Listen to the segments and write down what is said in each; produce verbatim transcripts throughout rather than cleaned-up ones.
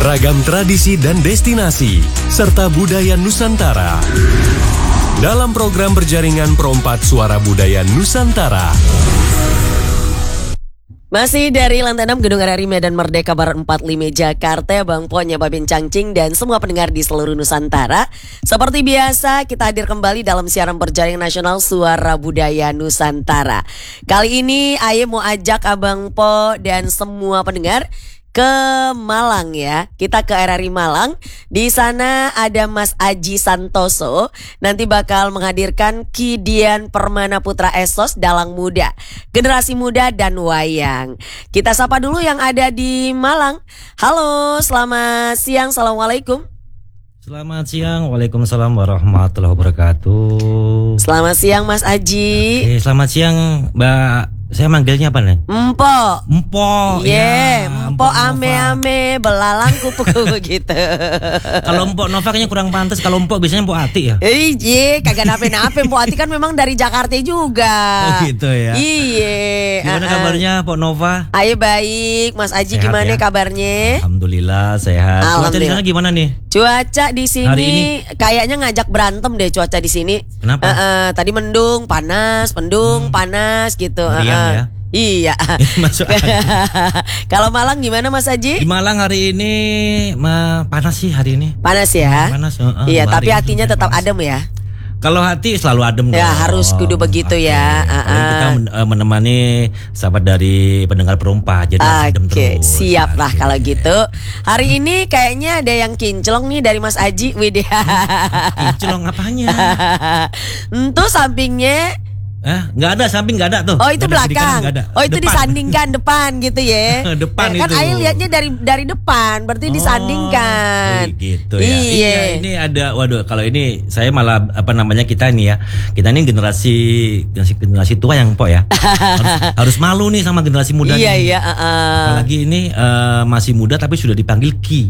Ragam tradisi dan destinasi, serta budaya Nusantara. Dalam program berjaringan Perompat Suara Budaya Nusantara. Masih dari lantai enam Gedung R R I Medan Merdeka Barat empat puluh lima Jakarta, Bang Ponya, Babin Cangcing, dan semua pendengar di seluruh Nusantara. Seperti biasa, kita hadir kembali dalam siaran berjaringan nasional Suara Budaya Nusantara. Kali ini Aye mau ajak Abang Po dan semua pendengar ke Malang ya. Kita ke R R I Malang. Di sana ada Mas Aji Santoso. Nanti bakal menghadirkan Ki Dian Permana Putra Esos Dalang Muda, generasi muda dan wayang. Kita sapa dulu yang ada di Malang. Halo, selamat siang. Assalamualaikum. Selamat siang. Waalaikumsalam warahmatullahi wabarakatuh. Selamat siang Mas Aji. Oke, selamat siang Mbak. Saya manggilnya apa nih? Empok. Empok. Yeah, ya, empok ame-ame belalang kupu-kupu gitu. Kalau empok Nova kayaknya kurang pantas. Kalau empok biasanya empok Ati ya. Iya, kagak nape-nape. Empok Ati kan memang dari Jakarta juga. Oh gitu ya. Iya. Gimana uh-uh. kabarnya Empok Nova? Ayo baik, Mas Aji Sehat gimana ya? kabarnya? Alhamdulillah sehat. Cuaca di sana gimana nih? Cuaca di sini Hari ini? kayaknya ngajak berantem deh cuaca di sini. Kenapa? Uh-uh. Tadi mendung, panas, mendung, hmm. panas gitu. Meriang uh-uh. ya. Iya. Masuk Kalau Malang gimana Mas Aji? Di Malang hari ini ma, panas sih hari ini. Panas ya? Panas. Uh, iya, tapi hari hatinya tetap panas. Adem ya. Kalau hati selalu adem ya, dong. harus kudu begitu okay. ya. Uh-uh. Kita menemani sahabat dari pendengar Perompat, jadi adem Oke, terus. siap lah okay. kalau gitu. Hari ini kayaknya ada yang kinclong nih dari Mas Aji. Widih. Kinclong apanya? Itu sampingnya. Eh, nggak ada, samping nggak ada tuh. Oh itu gak belakang. Ada, oh itu depan. Disandingkan depan gitu ya. Depan eh, kan itu. Ayo lihatnya dari dari depan, berarti oh, disandingkan. Oh, gitu ya. Iya. iya. Ini ada, waduh, kalau ini saya malah apa namanya kita ini ya. Kita ini generasi generasi, generasi tua yang po ya. harus, harus malu nih sama generasi muda iya, nih. Iya, iya. Uh-uh. Apalagi ini uh, masih muda tapi sudah dipanggil Ki.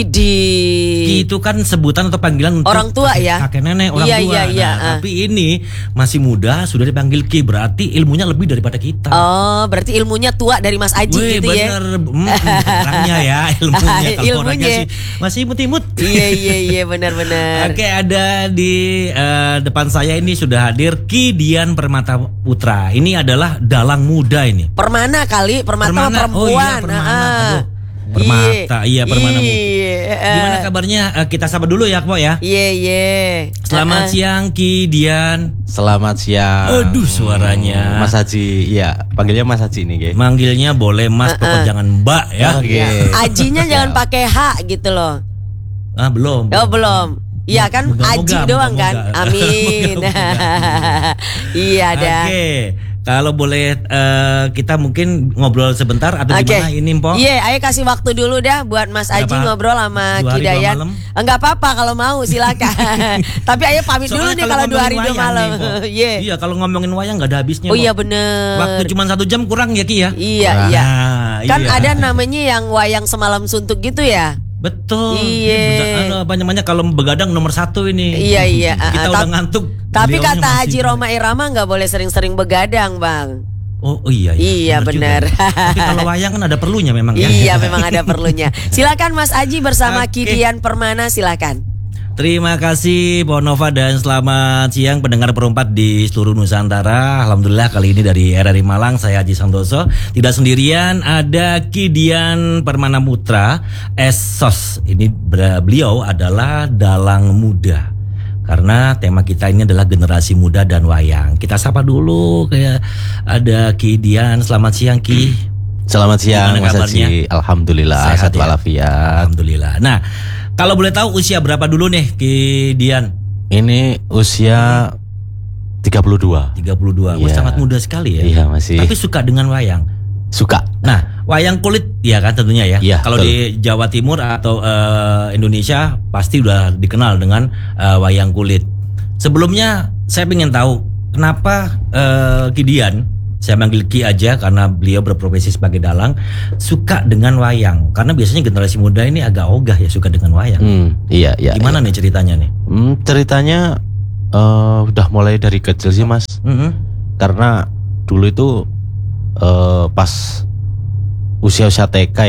Widih. Ki itu kan sebutan atau panggilan untuk orang tua ya. Kakek nenek orang iya, tua. Iya, iya, nah, uh. tapi ini masih muda sudah dipanggil Ki, berarti ilmunya lebih daripada kita. Oh, berarti ilmunya tua dari Mas Aji. Wih, gitu bener. ya. Hmm, orangnya ya ilmunya. Kalau ilmunya sih masih imut-imut. Iya iya iya benar-benar. Oke, ada di uh, depan saya ini sudah hadir Ki Dian Permana Putra. Ini adalah dalang muda ini. Permana kali, Permata Permana. perempuan. Oh iya, Permana. Aduh. Permata, iya Permana Muda. Gimana kabarnya? Kita sapa dulu ya, Po ya. Iya, iya. Selamat uh-uh. siang Ki Dian. Selamat siang. Aduh suaranya. Mas Haji, iya, panggilnya Mas Haji nih, guys. Manggilnya boleh Mas, uh-uh. pokoknya jangan Mbak ya. Oke. Okay. Ajinya jangan pakai H gitu loh. Ah, belum. Oh, belum. Iya kan moga, Aji moga, doang moga, kan. moga. Amin. moga, moga. Iya dah. Oke. Kalau boleh uh, kita mungkin ngobrol sebentar atau okay. gimana ini Mpok? Iya, yeah, ayo kasih waktu dulu dah buat Mas Aji Berapa? ngobrol sama Ki Dayan. Enggak apa-apa kalau mau silakan. Tapi ayo pamit Soalnya dulu nih kalau dua hari dua malam. Iya. Iya, kalau ngomongin wayang nggak ada habisnya. Oh iya bener. Waktu cuma satu jam kurang ya Ki ya? Iya, nah, iya. Kan iya. ada namanya yang wayang semalam suntuk gitu ya? Betul. Iya. Apa namanya kalau begadang nomor satu ini. Iya iya. Kita uh, udah ngantuk. Tapi kata Haji Roma Irama nggak boleh sering-sering begadang bang. Oh, oh iya. Iya, iya benar. Tapi kalau wayang kan ada perlunya memang ya. Iya memang ada perlunya. Silakan Mas Aji bersama okay. Ki Dian Permana, silakan. Terima kasih Po Nova dan selamat siang pendengar Perompat di seluruh Nusantara. Alhamdulillah kali ini dari R R I Malang saya Aji Santoso. Tidak sendirian, ada Ki Dian Permana Putra Esos. Ini beliau adalah dalang muda. Karena tema kita ini adalah generasi muda dan wayang. Kita sapa dulu kayak ada Ki Dian. Selamat siang Ki. Selamat siang Mas Haji. Alhamdulillah sehat walafiat. Alhamdulillah. Nah, kalau boleh tahu usia berapa dulu nih Ki Dian? Ini usia tiga puluh dua. tiga puluh dua. Iya. Wah, sangat muda sekali ya. Iya, masih. Tapi suka dengan wayang. Suka. Nah, wayang kulit ya kan tentunya ya. Iya, kalau di Jawa Timur atau uh, Indonesia pasti udah dikenal dengan uh, wayang kulit. Sebelumnya saya ingin tahu kenapa uh, Ki Dian, saya manggil Ki aja karena beliau berprofesi sebagai dalang, suka dengan wayang. Karena biasanya generasi muda ini agak ogah ya suka dengan wayang. Hmm, iya, iya. Gimana iya. nih ceritanya nih? Hmm, ceritanya uh, udah mulai dari kecil sih Mas. Mm-hmm. Karena dulu itu uh, pas usia-usia T K ya,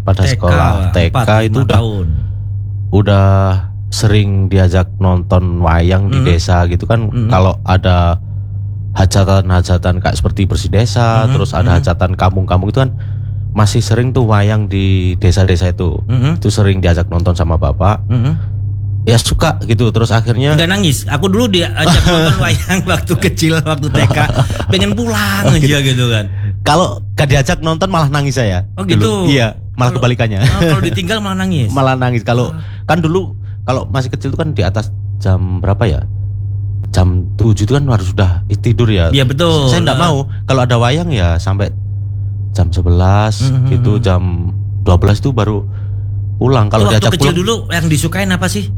pada T K, sekolah T K empat, itu lima udah tahun. udah sering diajak nonton wayang di Mhm. desa gitu kan. Mhm. Kalau ada hajatan-hajatan kayak seperti bersih desa, Mhm, terus ada mhm. hajatan kampung-kampung itu kan masih sering tuh wayang di desa-desa itu. Mhm. Itu sering diajak nonton sama bapak. Mhm. Ya suka gitu, terus akhirnya Enggak nangis. Aku dulu diajak nonton wayang waktu kecil, waktu T K, pengen pulang aja gitu kan. kalau gak diajak nonton malah nangis saya. Oh dulu. gitu. Iya, malah Kalau- kebalikannya. Oh, kalau ditinggal malah nangis. Malah nangis. Kalau kan dulu kalau masih kecil itu kan di atas jam berapa ya? Jam tujuh itu kan harus sudah tidur ya. Iya betul. Saya enggak Nah. mau. Kalau ada wayang ya sampai jam sebelas Mhm. gitu, jam dua belas itu baru pulang. Kalau Waktu diajak kecil pulang dulu yang disukain apa sih?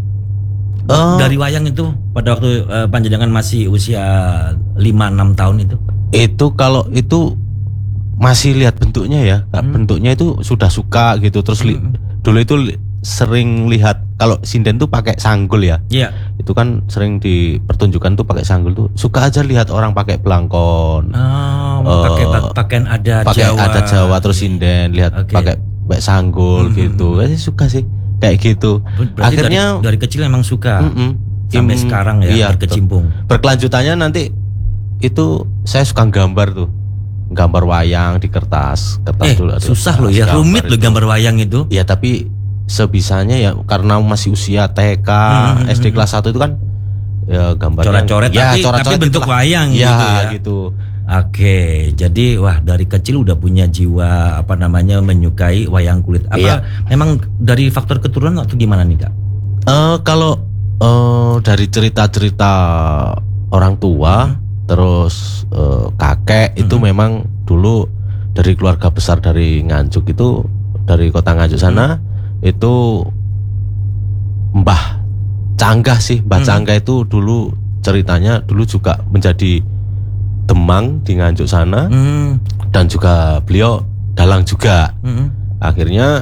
Eh, Dari wayang itu pada waktu eh, panjenengan masih usia lima enam tahun itu. itu kalau itu masih lihat bentuknya ya. Hmm. Bentuknya itu sudah suka gitu. Terus li- Hmm. dulu itu li- sering lihat kalau sinden tuh pakai sanggul ya. Iya. Itu kan sering dipertunjukkan tuh pakai sanggul tuh. Suka aja lihat orang pakai belangkon. Oh, Eh, pakai pa- pakaian adat pakai Jawa. adat Jawa terus sinden lihat Oke. pakai pakai sanggul Mhm. gitu. Saya suka sih kayak gitu. Berarti Akhirnya dari, dari kecil emang suka. mm-mm. Sampai Im- sekarang ya iya, berkecimpung. berkelanjutannya nanti itu saya suka gambar tuh, gambar wayang di kertas kertas Eh, dulu ada susah kertas, loh ya, gambar rumit loh itu. gambar wayang itu. Ya tapi sebisanya ya karena masih usia T K, Hmm, S D kelas satu itu kan ya gambarnya Coret-coret, ya, tapi- tapi bentuk itulah. wayang ya, gitu ya. gitu. Oke, jadi wah dari kecil udah punya jiwa apa namanya menyukai wayang kulit. Apa Iya. memang dari faktor keturunan atau gimana nih Kak? Eh, kalau eh, dari cerita-cerita orang tua, Hmm. terus eh, kakek itu Hmm. memang dulu dari keluarga besar dari Nganjuk itu, dari kota Nganjuk sana Hmm. itu Mbah Canggah sih, Mbah Hmm. Canggah itu dulu ceritanya dulu juga menjadi demang di Nganjuk sana Hmm. dan juga beliau dalang juga. Hmm. Akhirnya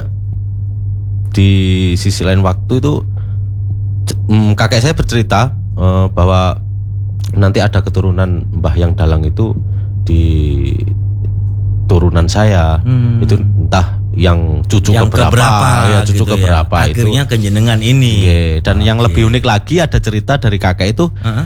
di sisi lain waktu itu c- mm, kakek saya bercerita eh, bahwa nanti ada keturunan Mbah yang dalang itu di turunan saya. Hmm. Itu entah yang cucu Yang keberapa, keberapa ya cucu gitu ya. keberapa Akhirnya itu. kejenengan ini. Iya, dan yang Oke. lebih unik lagi ada cerita dari kakek itu Heeh.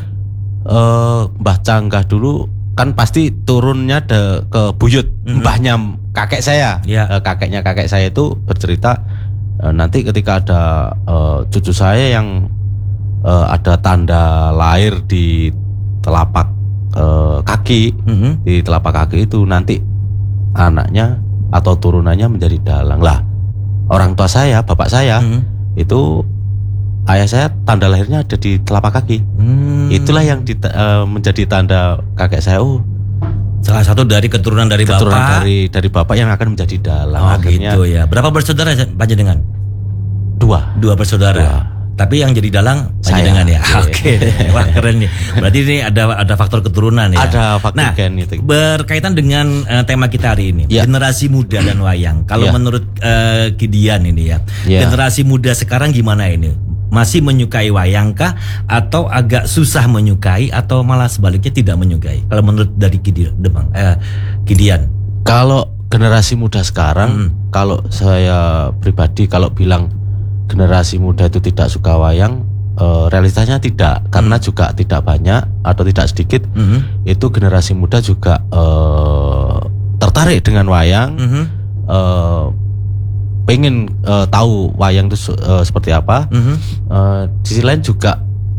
eh, Mbah Canggah dulu kan pasti turunnya de, ke buyut Mhm. mbahnya kakek saya. Iya. Eh, kakeknya kakek saya itu bercerita eh, nanti ketika ada eh, cucu saya yang eh, ada tanda lahir di telapak eh, kaki, Mhm. di telapak kaki itu nanti anaknya atau turunannya menjadi dalang. Lah, orang tua saya, bapak saya Mhm. itu ayah saya tanda lahirnya ada di telapak kaki. Hmm. Itulah yang di, eh, menjadi tanda kakek saya. Oh, salah satu dari keturunan dari keturunan bapak. dari dari bapak yang akan menjadi dalang. Oh Akhirnya gitu ya. Berapa bersaudara panjenengan? dua. Dua bersaudara. Dua. Tapi yang jadi dalang Saya. panjenengan ya. Iya. Oke. Wah keren nih. Berarti ini ada ada faktor keturunan ya. Ada faktor Nah, gen itu. berkaitan dengan eh, tema kita hari ini, Ya. generasi muda dan wayang. Kalau Ya. menurut eh, Kidian ini ya, Ya. generasi muda sekarang gimana ini? Masih menyukai wayang kah atau agak susah menyukai atau malah sebaliknya tidak menyukai? Kalau menurut dari Kidian, Demang, eh, Kidian. Kalau generasi muda sekarang, Hmm. kalau saya pribadi kalau bilang generasi muda itu tidak suka wayang, eh, realitanya tidak, karena Hmm. juga tidak banyak atau tidak sedikit Mhm. itu generasi muda juga eh, tertarik dengan wayang, Mhm. eh, pengen eh, tahu wayang itu se- eh, seperti apa. Mhm. Eh, di sisi lain juga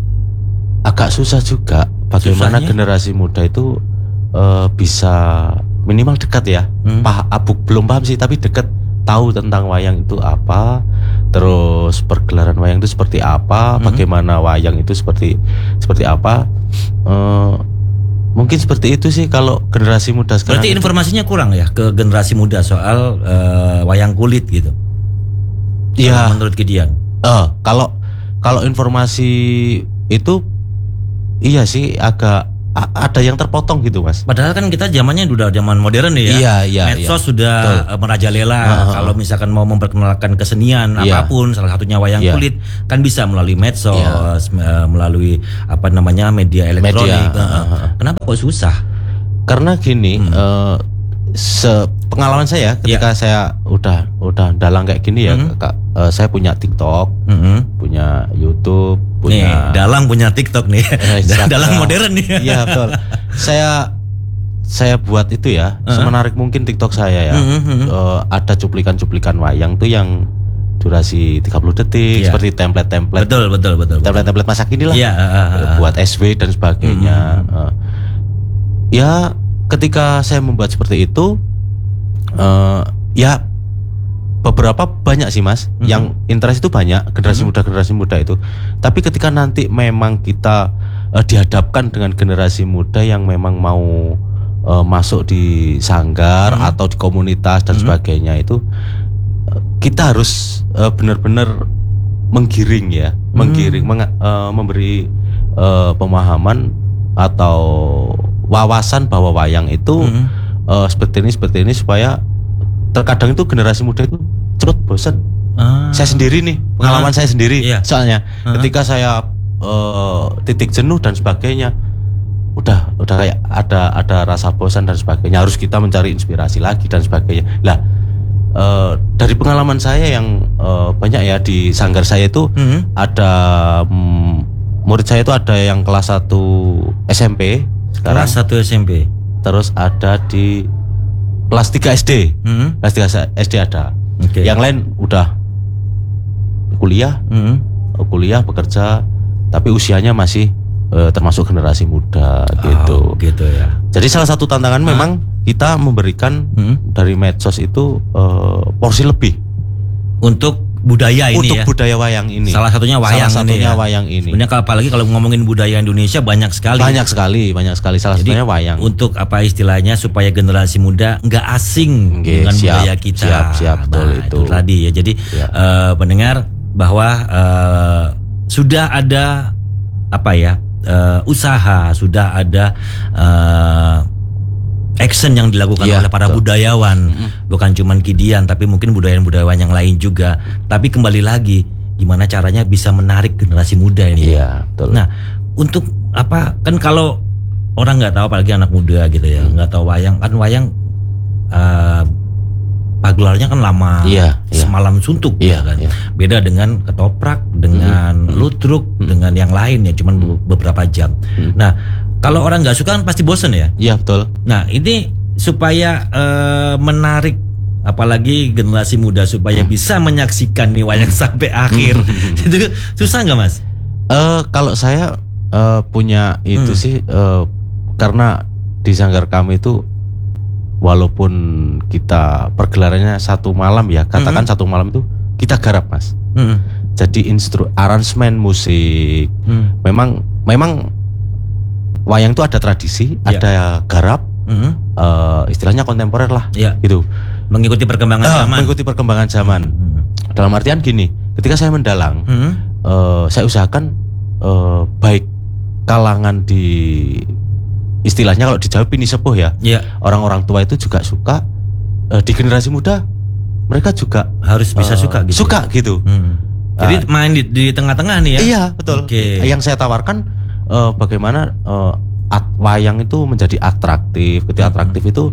agak susah juga bagaimana Susahnya? generasi muda itu eh, bisa minimal dekat ya, Hmm. pah abuk belum paham sih tapi dekat, tahu tentang wayang itu apa, terus pergelaran wayang itu seperti apa, Hmm. bagaimana wayang itu seperti seperti apa. Eh, mungkin seperti itu sih kalau generasi muda sekarang. Berarti itu. informasinya kurang ya ke generasi muda soal eh, wayang kulit gitu. Iya. Kalau menurut Kidian. Eh, kalau kalau informasi itu iya sih agak a- ada yang terpotong gitu mas. Padahal kan kita zamannya udah zaman modern nih ya. Iya, iya, Medsos iya. sudah Betul. eh, merajalela. Heeh. Kalau misalkan mau memperkenalkan kesenian Iya. apapun, salah satunya wayang Iya. kulit, kan bisa melalui medsos, Iya. eh, melalui apa namanya media elektronik. Media, Heeh. heeh. Kenapa kok susah? Karena gini, Hmm. eh, se pengalaman saya ketika Ya. saya udah udah dalang kayak gini ya, Mhm. Kak, eh, saya punya TikTok, Mhm. punya YouTube, Nih, punya Dalang punya TikTok nih. Eh, Instagram. Dalang modern nih. Iya betul. Saya saya buat itu ya, Uh-huh. semenarik mungkin TikTok saya ya. Mhm, mhm. Eh, ada cuplikan-cuplikan wayang tuh yang durasi tiga puluh detik, Iya. seperti template-template Betul, betul, betul. betul. template-template masa kini lah. Iya, uh, uh, uh. Buat S W dan sebagainya. Eh, ya ketika saya membuat seperti itu, eh, ya beberapa banyak sih Mas, Mhm. yang interest itu banyak, generasi Mhm. muda generasi muda itu. Tapi ketika nanti memang kita eh, dihadapkan dengan generasi muda yang memang mau eh, masuk di sanggar Mhm. atau di komunitas dan Mhm. sebagainya itu, eh, kita harus eh, benar-benar menggiring ya, menggiring, menga- eh, memberi eh, pemahaman atau wawasan bahwa wayang itu Mhm. eh, seperti ini seperti ini supaya terkadang itu generasi muda itu cepet bosan. Ah. Saya sendiri nih, pengalaman Ah. saya sendiri. Iya. Soalnya Ah. ketika saya eh, titik jenuh dan sebagainya, udah udah kayak ada ada rasa bosan dan sebagainya. Harus kita mencari inspirasi lagi dan sebagainya. Lah eh, dari pengalaman saya yang eh, banyak ya di sanggar saya itu Mhm. ada mm, murid saya itu ada yang kelas satu S M P sekarang, Kelas satu S M P. terus ada di kelas tiga S D. Mhm. Kelas tiga S D ada. Oke. Yang lain udah kuliah, Mhm. kuliah bekerja, tapi usianya masih eh, termasuk generasi muda gitu. Oh, gitu ya. Jadi salah satu tantangan memang kita memberikan Mhm. dari medsos itu eh, porsi lebih Untuk budaya ini untuk ya. budaya wayang ini. Salah satunya wayang Salah ini satunya ya. wayang ini. Sebenarnya kalau apalagi kalau ngomongin budaya Indonesia banyak sekali. Banyak sekali, banyak sekali. Salah Jadi satunya wayang. untuk apa istilahnya supaya generasi muda nggak asing Oke, dengan siap, budaya kita. siap, siap, betul Nah, itu. tadi ya. Jadi Ya. eh, pendengar bahwa eh, sudah ada apa ya eh, usaha, sudah ada eh, action yang dilakukan Iya, oleh para betul. budayawan, bukan cuman Kidian tapi mungkin budayawan-budayawan yang lain juga. Tapi kembali lagi gimana caranya bisa menarik generasi muda ini. Iya, betul. Nah, untuk apa kan kalau orang nggak tahu apalagi anak muda gitu ya, nggak tahu wayang kan wayang uh, pagelarannya kan lama, Iya, iya. semalam suntuk Iya, ya kan. iya. Beda dengan ketoprak, dengan ludruk, dengan yang lain ya, cuman be- beberapa jam. Nah, kalau orang nggak suka kan pasti bosen ya. Iya, betul. Nah, ini supaya eh, menarik apalagi generasi muda supaya bisa menyaksikan nih wayang sampai akhir. Itu susah nggak, Mas? Eh kalau saya eh, punya itu Hmm. sih eh, karena di sanggar kami itu walaupun kita pergelarannya satu malam ya, katakan satu malam itu kita garap Mas. Hmm. Jadi instru aransemen musik Hmm. memang memang wayang itu ada tradisi, Ya. ada garap, Hmm. eh, istilahnya kontemporer lah, Ya, gitu. mengikuti perkembangan Eh, zaman. mengikuti perkembangan zaman. Hmm. Dalam artian gini, ketika saya mendalang, Hmm. eh, saya usahakan eh, baik kalangan di istilahnya kalau di Jawa pini sepuh ya, Ya, orang-orang tua itu juga suka, eh, di generasi muda mereka juga harus bisa eh, suka gitu. suka gitu. Hmm. Jadi main di, di tengah-tengah nih ya. Iya betul. Oke. Yang saya tawarkan eh, bagaimana eh, at- wayang itu menjadi atraktif. Ketika Hmm. atraktif itu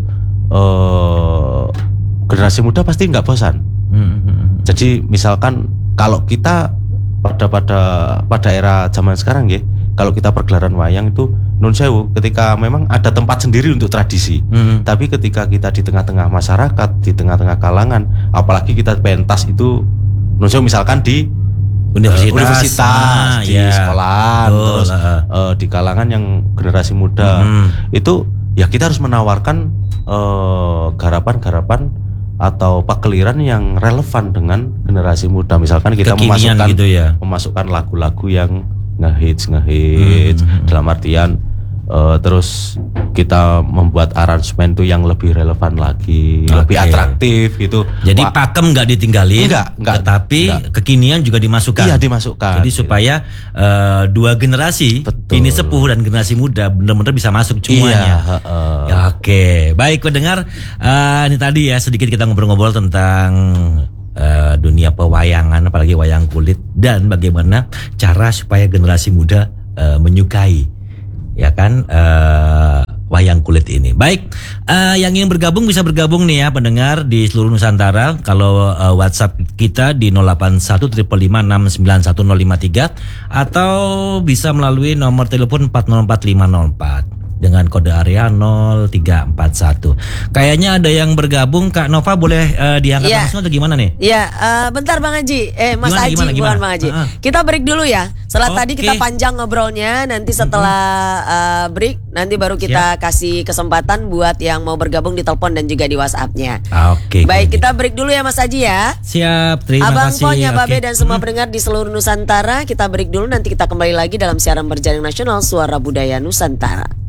eh, generasi muda pasti nggak bosan. Hmm, hmm, Jadi misalkan kalau kita pada pada pada era zaman sekarang ya, kalau kita pergelaran wayang itu nun sewu, ketika memang ada tempat sendiri untuk tradisi. hmm. Tapi ketika kita di tengah-tengah masyarakat, di tengah-tengah kalangan, apalagi kita pentas itu nun sewu misalkan di Universitas, eh, universitas, Ah, di ya. sekolah, Betul, terus ah. eh, di kalangan yang generasi muda, Hmm. itu ya kita harus menawarkan eh, garapan-garapan atau pakeliran yang relevan dengan generasi muda. Misalkan kita Kekinian memasukkan gitu ya. memasukkan lagu-lagu yang ngehits ngehits Hmm. dalam artian eh, terus kita membuat aransemen tuh yang lebih relevan lagi, lebih Oke. atraktif gitu. Jadi Wah, pakem nggak ditinggalin, Enggak, enggak, tetapi enggak. kekinian juga dimasukkan. iya dimasukkan. Jadi supaya eh, dua generasi, Betul. ini sepuh dan generasi muda benar-benar bisa masuk Iya, semuanya. heeh. Ya, oke, baik pendengar. Eh, ini tadi ya sedikit kita ngobrol-ngobrol tentang eh, dunia pewayangan, apalagi wayang kulit dan bagaimana cara supaya generasi muda eh, menyukai, ya kan, eh, wayang kulit ini. Baik, uh, yang ingin bergabung bisa bergabung nih ya pendengar di seluruh Nusantara. Kalau uh, WhatsApp kita di nol delapan satu lima lima enam sembilan satu nol lima tiga atau bisa melalui nomor telepon empat nol empat lima nol empat. Dengan kode area nol tiga empat satu. Kayaknya ada yang bergabung. Kak Nova boleh uh, diangkat ya. langsung atau gimana nih? Ya, uh, bentar Bang Haji. Eh, Mas Gimana, Haji, gimana, gimana? bukan Bang Haji. Uh-huh. Kita break dulu ya. Setelah Oke. tadi kita panjang ngobrolnya, nanti setelah uh, break, nanti baru kita Siap. kasih kesempatan buat yang mau bergabung di telepon dan juga di WhatsApp-nya. Oke. Baik, kalau kita break dulu ya Mas Haji ya. Siap, terima Abang kasih. Ponya, Babe Oke. dan semua Hmm. pendengar di seluruh Nusantara, kita break dulu, nanti kita kembali lagi dalam siaran berjaring nasional Suara Budaya Nusantara.